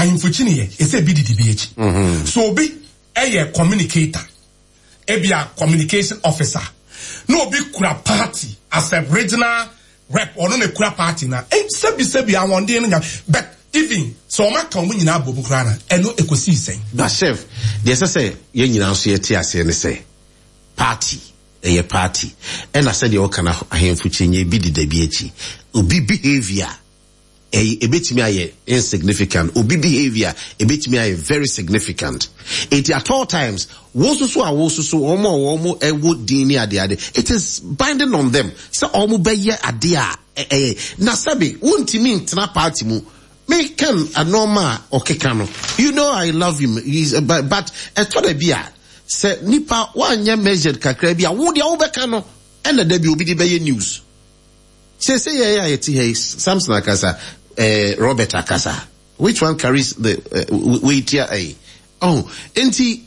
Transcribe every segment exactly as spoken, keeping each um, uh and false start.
ahemfuchini ye ese bi di B H. Mm-hmm. So be a communicator, a be a communication officer. No be kura party as a regional rep or no a kura party na. And sebi sebi I want the but even so ma kan mu nyina bobu kura na eno ekosi sen. But chef, the say ye nyina so ye ti ase ne say party a party. And I said you can ahemfuchini bi di B H. Ubi behavior a bit me insignificant. Ubi behavior a bit me very significant. It at all times wosu so wosu so omo omo e would dini ade ade. It is binding on them. So omo be ye ade a eh na sabi won't mean tena party mu me can a normal okekano. You know I love him. He's but but e to the bia se nipa wanya measured kakra bia wo dia wo beka no and the debi obi di be news. Say say yeah yeah yeah Samson Akasa uh, Robert Akasa. Which one carries the uh, weight here? Eh? Oh, enti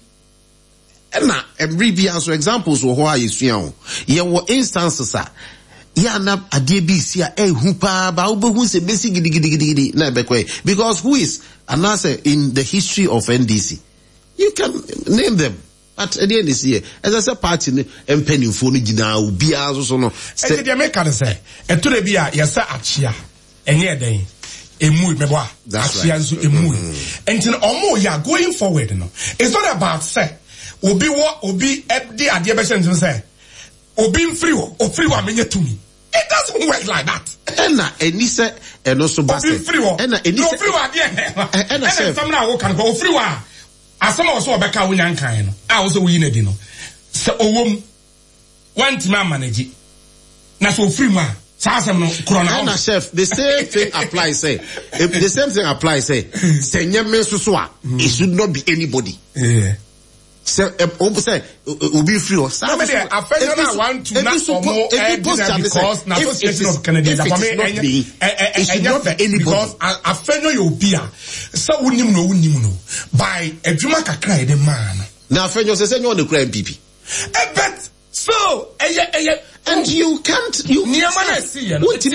na every bia so examples wo ho ayi suan. Ye wo instances a ya na ade bi si a eh hu pa ba wo hu se besi gidi gidi gidi na be kwe because who is anase in the history of N D C you can name them. At the end this year, as I said, party and penny for the Gina, be also no. Say the American say, and to the Bia, yes, Achia, and yet they a mood, Meboa, that's a mood. And till almost ya going forward, no. It's not about say, will be what will be at the idea to say, or being free or free one minute to me. It doesn't work like that. And na Enisa and also Basset. Free one, and Enisa free one, yeah, and I said, some now can go free one. Asama also obeka wunyankan no a also wuyine di no se owom want man manage na so free man sa asem no corona na chef the same thing applies say if the same thing applies say say nyame so a it should not be anybody yeah say obi say obi free or sa me dey afenyo na want to na omo because na association of Canada that me it should not be anybody because afenyo you be a so unim no unim no by adwuma kakra e de man na afenyo say say you on the crime P P eh but so eh eh and you can't you near man see no what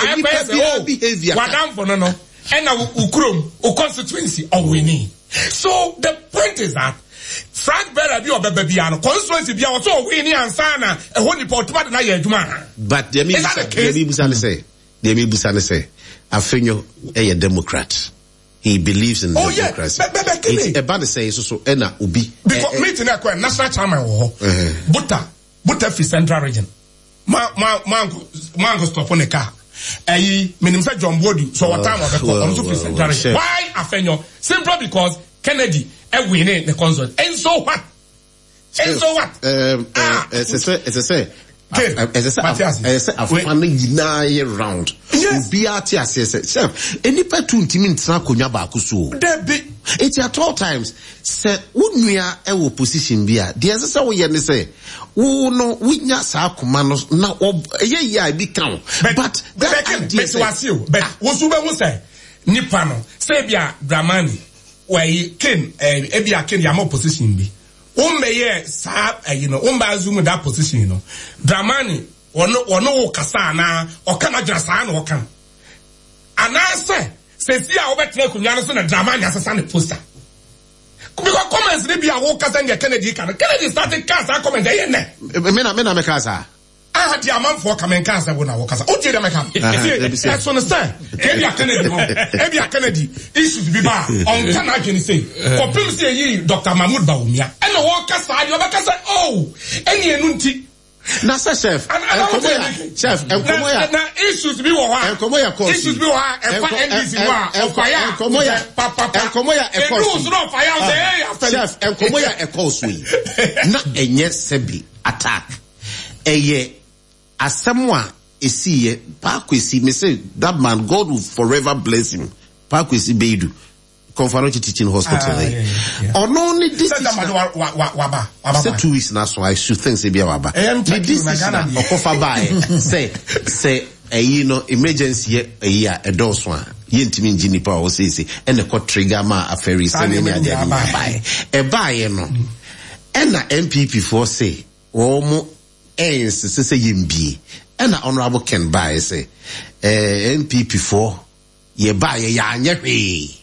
I behavior wadam for no no and na ukrom o constituency or winning so the point is that Frank Bella bi obebe bia no constituency bia wo so we ni ansa na e ho ni portable na ya adwuma but the me the me busa say the me busa say afenyo e democrat he believes in oh, democracy yeah. It's about to say so so na obi because meeting na kwa national chairman wo buta buta fi central region ma ma mango mango stop on the car eh menim say John Body so what time obeko on to fi central region why afenyo simply because Kennedy e winning the consult and so what and so what um ah as I say as I say as I say as I say afan nyina year round obi ati ase chef any petu ntimi ntra konwa ba akuso there be it at all times say unua e wo position bia the as say wo ye ne say wo no winya sa akoma no na ye ye bi kan but that idea was you but wo su be wo say nipa no say bia Dramani why Ken eh ebia Ken ya position bi ummeye sa you know umba assume that position you know Dramani ono ono kasa na okana jasa na okan anase se si a obetre kunwa no so na Dramani asesa ne poster because comments dey be a wo kasa nge Kennedy kan Kennedy started kasa comment dey ne me na me na me kasa ah di amanfo kamen kasa wo na wo kasa o je dem kan let's understand ebia Kennedy mo ebia Kennedy issues bi ba on can actually say for people say yi Doctor Mahmoud Bawumia and wo kasa di obekasa oh eni enu nti na sa chef chef enkomo ya na issues bi wo ha enkomo ya course issues bi wo ha e fa N D C wa ofaya enkomo ya papa enkomo ya e course no ofaya o say chef enkomo ya e course we na enye sebi attack eye asemwa esiye pakwesi me say that man God will forever bless him pakwesi beidu Confederation Teaching Hospital ah, yeah, yeah. Or no only this is say two weeks now so I should think say be waba this is okofa buy say say eh you know emergency a year a dose one yentimi ngini pa o say say and the trigger ma aferi say me ade buy e buy no and na M P P for say o eh say say yimbi and na honorable Ken buy say eh M P P for ye buy ya anya hwe